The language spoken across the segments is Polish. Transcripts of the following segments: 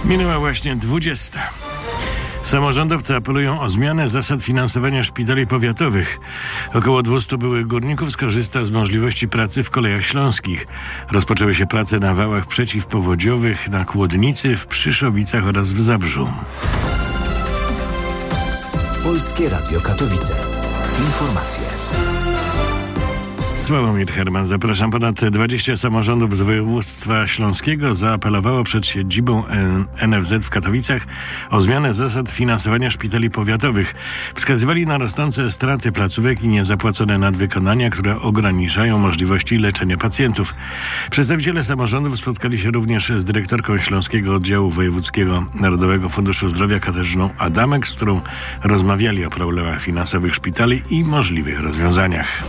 Minęła właśnie 20. Samorządowcy apelują o zmianę zasad finansowania szpitali powiatowych. Około 200 byłych górników skorzysta z możliwości pracy w Kolejach Śląskich. Rozpoczęły się prace na wałach przeciwpowodziowych na Kłodnicy, w Przyszowicach oraz w Zabrzu. Polskie Radio Katowice. Informacje. Sławomir Herman, zapraszam. Ponad 20 samorządów z województwa śląskiego zaapelowało przed siedzibą NFZ w Katowicach o zmianę zasad finansowania szpitali powiatowych. Wskazywali na rosnące straty placówek i niezapłacone nadwykonania, które ograniczają możliwości leczenia pacjentów. Przedstawiciele samorządów spotkali się również z dyrektorką Śląskiego Oddziału Wojewódzkiego Narodowego Funduszu Zdrowia Katarzyną Adamek, z którą rozmawiali o problemach finansowych szpitali i możliwych rozwiązaniach.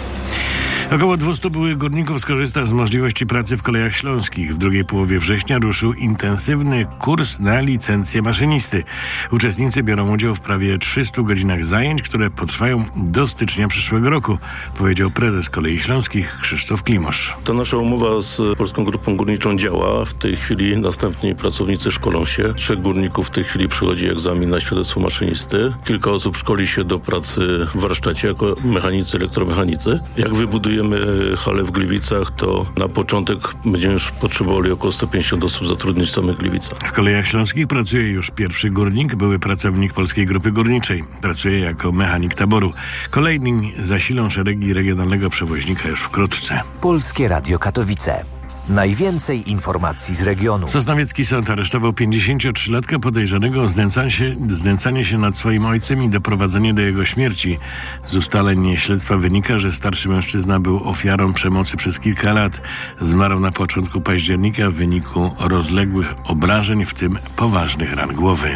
Około 200 byłych górników skorzysta z możliwości pracy w Kolejach Śląskich. W drugiej połowie września ruszył intensywny kurs na licencję maszynisty. Uczestnicy biorą udział w prawie 300 godzinach zajęć, które potrwają do stycznia przyszłego roku, powiedział prezes Kolei Śląskich Krzysztof Klimosz. Ta nasza umowa z Polską Grupą Górniczą działa. W tej chwili następni pracownicy szkolą się. 3 górników w tej chwili przychodzi egzamin na świadectwo maszynisty. Kilka osób szkoli się do pracy w warsztacie jako mechanicy, elektromechanicy. Jak wybudujemy halę w Gliwicach, to na początek będziemy już potrzebowali około 150 osób zatrudnić w samych Gliwicach. W Kolejach Śląskich pracuje już pierwszy górnik, były pracownik Polskiej Grupy Górniczej. Pracuje jako mechanik taboru. Kolejni zasilą szeregi regionalnego przewoźnika już wkrótce. Polskie Radio Katowice. Najwięcej informacji z regionu. Sosnowiecki sąd aresztował 53-latka podejrzanego o znęcanie się nad swoim ojcem i doprowadzenie do jego śmierci. Z ustaleń śledztwa wynika, że starszy mężczyzna był ofiarą przemocy przez kilka lat. Zmarł na początku października w wyniku rozległych obrażeń, w tym poważnych ran głowy.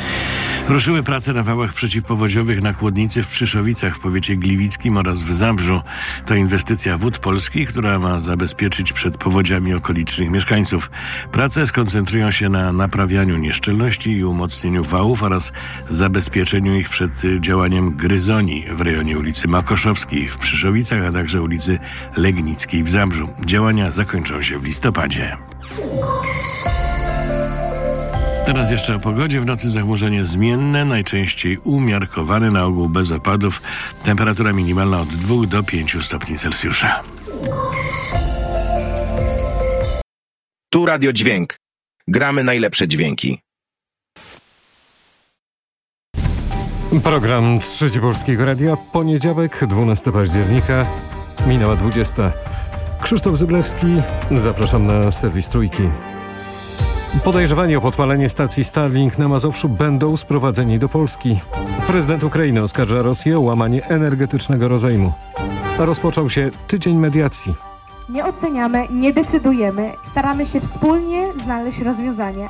Ruszyły prace na wałach przeciwpowodziowych na Kłodnicy w Przyszowicach w powiecie gliwickim oraz w Zabrzu. To inwestycja Wód Polskich, która ma zabezpieczyć przed powodziami okolicznych mieszkańców. Prace skoncentrują się na naprawianiu nieszczelności i umocnieniu wałów oraz zabezpieczeniu ich przed działaniem gryzoni w rejonie ulicy Makoszowskiej w Przyszowicach, a także ulicy Legnickiej w Zabrzu. Działania zakończą się w listopadzie. Teraz jeszcze o pogodzie. W nocy zachmurzenie zmienne, najczęściej umiarkowane, na ogół bez opadów. Temperatura minimalna od 2 do 5 stopni Celsjusza. Tu Radio Dźwięk. Gramy najlepsze dźwięki. Program Trzeci Polskiego Radia. Poniedziałek, 12 października. Minęła 20. Krzysztof Zyblewski. Zapraszam na serwis Trójki. Podejrzewani o podpalenie stacji Starlink na Mazowszu będą sprowadzeni do Polski. Prezydent Ukrainy oskarża Rosję o łamanie energetycznego rozejmu. Rozpoczął się tydzień mediacji. Nie oceniamy, nie decydujemy. Staramy się wspólnie znaleźć rozwiązanie.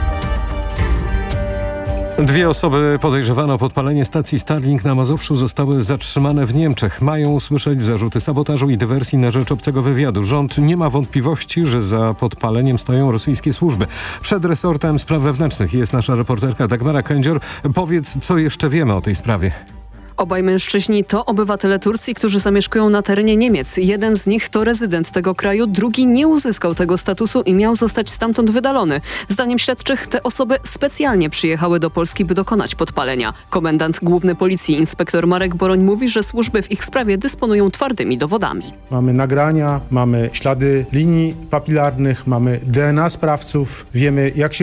2 osoby podejrzewane o podpalenie stacji Starlink na Mazowszu zostały zatrzymane w Niemczech. Mają usłyszeć zarzuty sabotażu i dywersji na rzecz obcego wywiadu. Rząd nie ma wątpliwości, że za podpaleniem stoją rosyjskie służby. Przed resortem spraw wewnętrznych jest nasza reporterka Dagmara Kędzior. Powiedz, co jeszcze wiemy o tej sprawie. Obaj mężczyźni to obywatele Turcji, którzy zamieszkują na terenie Niemiec. Jeden z nich to rezydent tego kraju, drugi nie uzyskał tego statusu i miał zostać stamtąd wydalony. Zdaniem śledczych te osoby specjalnie przyjechały do Polski, by dokonać podpalenia. Komendant główny policji inspektor Marek Boroń mówi, że służby w ich sprawie dysponują twardymi dowodami. Mamy nagrania, mamy ślady linii papilarnych, mamy DNA sprawców, wiemy jak się